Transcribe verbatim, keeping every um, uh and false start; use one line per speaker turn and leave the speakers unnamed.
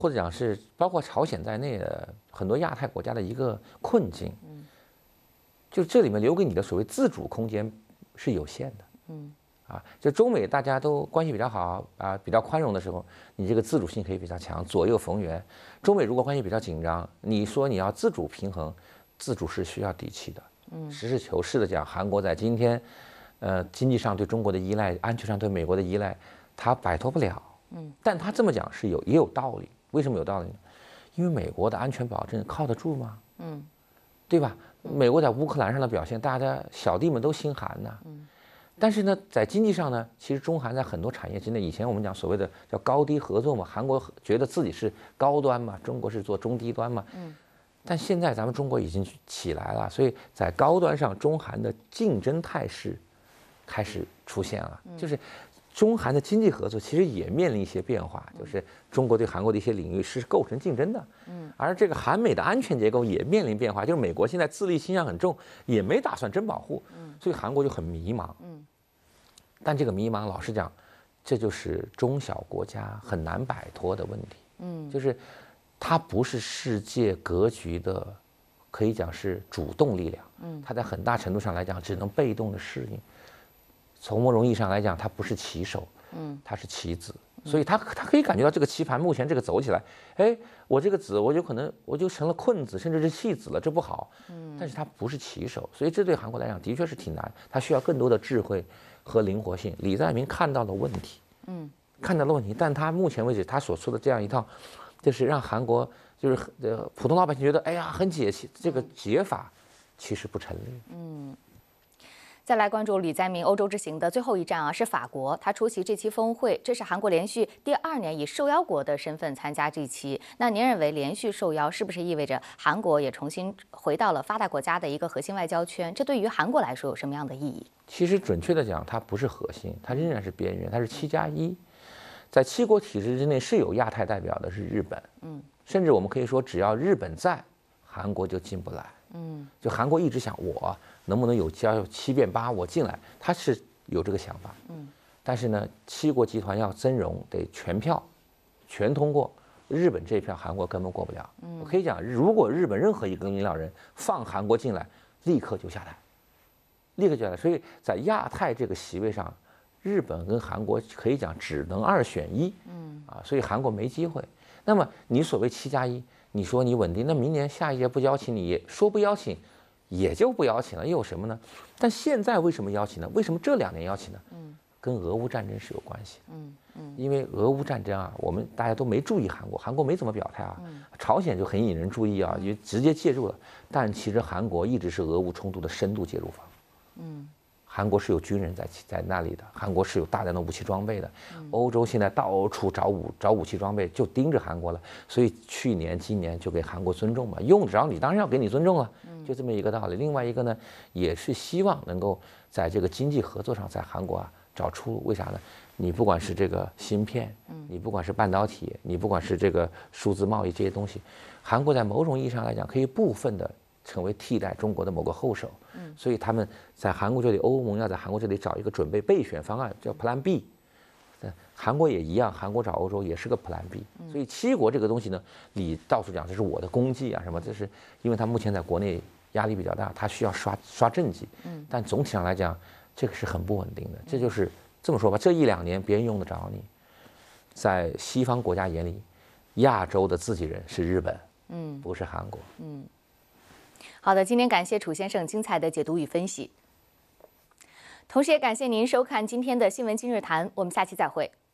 或者讲是包括朝鲜在内的很多亚太国家的一个困境。嗯，就这里面留给你的所谓自主空间是有限的。嗯，啊，就中美大家都关系比较好啊，比较宽容的时候，你这个自主性可以比较强，左右逢源。中美如果关系比较紧张，你说你要自主平衡，自主是需要底气的。嗯，实事求是的讲，韩国在今天，呃，经济上对中国的依赖，安全上对美国的依赖，它摆脱不了。嗯，但他这么讲是有也有道理。为什么有道理呢？因为美国的安全保证靠得住吗？嗯，对吧？美国在乌克兰上的表现，大家小弟们都心寒呐。嗯，但是呢，在经济上呢，其实中韩在很多产业之内，以前我们讲所谓的叫高低合作嘛，韩国觉得自己是高端嘛，中国是做中低端嘛。嗯，但现在咱们中国已经起来了，所以在高端上，中韩的竞争态势开始出现了，就是。中韩的经济合作其实也面临一些变化，就是中国对韩国的一些领域是构成竞争的，嗯，而这个韩美的安全结构也面临变化，就是美国现在自立倾向很重，也没打算真保护，嗯，所以韩国就很迷茫，嗯，但这个迷茫，老实讲，这就是中小国家很难摆脱的问题，嗯，就是它不是世界格局的，可以讲是主动力量，嗯，它在很大程度上来讲只能被动的适应。从某种意义上来讲，它不是棋手，嗯，它是棋子，所以他他可以感觉到这个棋盘目前这个走起来，哎，我这个子我有可能我就成了困子，甚至是弃子了，这不好，嗯，但是他不是棋手，所以这对韩国来讲的确是挺难，他需要更多的智慧和灵活性。李在明看到了问题，嗯，看到了问题，但他目前为止他所说的这样一套，就是让韩国就是呃普通老百姓觉得，哎呀很解气，这个解法其实不成立，嗯。
再来关注李在明欧洲之行的最后一站啊，是法国。他出席这期峰会，这是韩国连续第二年以受邀国的身份参加这期。那您认为连续受邀是不是意味着韩国也重新回到了发达国家的一个核心外交圈？这对于韩国来说有什么样的意义？
其实准确的讲，它不是核心，它仍然是边缘，它是七加一。在七国体制之内是有亚太代表的，是日本，嗯，甚至我们可以说，只要日本在，韩国就进不来。嗯，就韩国一直想我能不能有交七变八我进来，他是有这个想法。嗯，但是呢，七国集团要增容得全票，全通过，日本这一票韩国根本过不了。嗯，我可以讲，如果日本任何一个领导人放韩国进来，立刻就下台，立刻就下台。所以在亚太这个席位上，日本跟韩国可以讲只能二选一。嗯，啊，所以韩国没机会。那么你所谓七加一。你说你稳定，那明年下一届不邀请你，也说不邀请，也就不邀请了，又有什么呢？但现在为什么邀请呢？为什么这两年邀请呢？嗯，跟俄乌战争是有关系。嗯嗯，因为俄乌战争啊，我们大家都没注意韩国，韩国没怎么表态啊。嗯，朝鲜就很引人注意啊，也直接介入了。但其实韩国一直是俄乌冲突的深度介入方。嗯。韩国是有军人在在那里的，韩国是有大量的武器装备的，欧洲现在到处找武找武器装备，就盯着韩国了。所以去年、今年就给韩国尊重嘛，用得着你当然要给你尊重了，就这么一个道理。另外一个呢，也是希望能够在这个经济合作上，在韩国啊找出路。为啥呢？你不管是这个芯片，你不管是半导体，你不管是这个数字贸易这些东西，韩国在某种意义上来讲，可以部分的成为替代中国的某个后手。嗯，所以他们在韩国这里，欧盟要在韩国这里找一个准备备选方案，叫 Plan B。韩国也一样，韩国找欧洲也是个 Plan B。所以七国这个东西呢，你到处讲这是我的功绩啊什么，这是因为他目前在国内压力比较大，他需要刷刷政绩。嗯，但总体上来讲，这个是很不稳定的。这就是这么说吧，这一两年别人用得着你，在西方国家眼里，亚洲的自己人是日本，嗯，不是韩国，嗯。
好的，今天感谢楚先生精彩的解读与分析，同时也感谢您收看今天的新闻今日谈，我们下期再会。